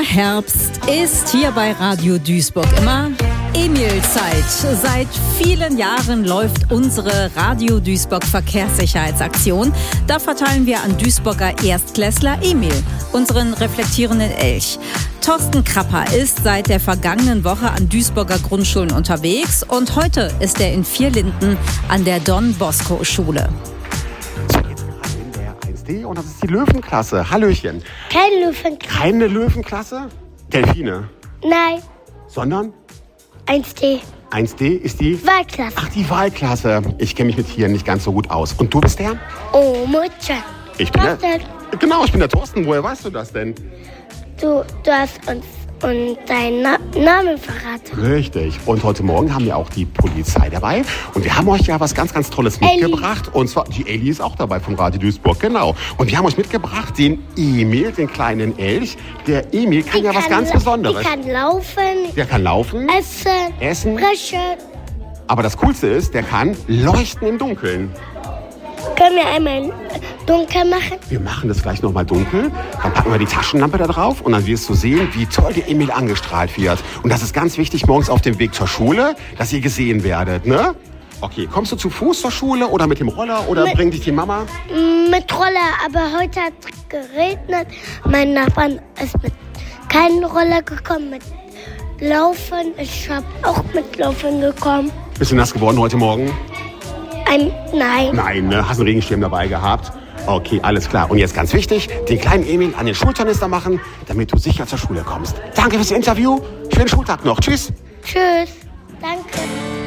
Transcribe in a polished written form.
Herbst ist hier bei Radio Duisburg immer Emil-Zeit. Seit vielen Jahren läuft unsere Radio Duisburg Verkehrssicherheitsaktion. Da verteilen wir an Duisburger Erstklässler Emil, unseren reflektierenden Elch. Thorsten Krapper ist seit der vergangenen Woche an Duisburger Grundschulen unterwegs und heute ist er in Vierlinden an der Don Bosco Schule. Und das ist die Löwenklasse. Hallöchen. Keine Löwenklasse. Keine Löwenklasse? Delfine? Nein. Sondern? 1D. 1D ist die? Wahlklasse. Ach, die Wahlklasse. Ich kenne mich mit Tieren nicht ganz so gut aus. Und du bist der? Oh, Mutter. Ich bin Genau, ich bin der Thorsten. Woher weißt du das denn? Du hast uns deinen Namen verraten. Richtig. Und heute Morgen haben wir auch die Polizei dabei. Und wir haben euch ja was ganz, ganz Tolles mitgebracht. Und zwar, die Elli ist auch dabei von Radio Duisburg, genau. Und wir haben euch mitgebracht den Emil, den kleinen Elch. Der Emil kann was ganz Besonderes. Der kann laufen. Der kann laufen. Essen. Brechen. Aber das Coolste ist, der kann leuchten im Dunkeln. Können wir einmal dunkel machen? Wir machen das gleich nochmal dunkel. Dann packen wir die Taschenlampe da drauf und dann wirst du sehen, wie toll der Emil angestrahlt wird. Und das ist ganz wichtig morgens auf dem Weg zur Schule, dass ihr gesehen werdet, ne? Okay, kommst du zu Fuß zur Schule oder mit dem Roller oder bringt dich die Mama? Mit Roller, aber heute hat es geregnet. Mein Nachbar ist mit keinem Roller gekommen, mit Laufen. Ich habe auch mit Laufen gekommen. Bist du nass geworden heute Morgen? Nein. Nein, ne? Hast einen Regenschirm dabei gehabt? Okay, alles klar. Und jetzt ganz wichtig, den kleinen Emil an den Schultornister machen, damit du sicher zur Schule kommst. Danke fürs Interview. Schönen Schultag noch. Tschüss. Tschüss. Danke.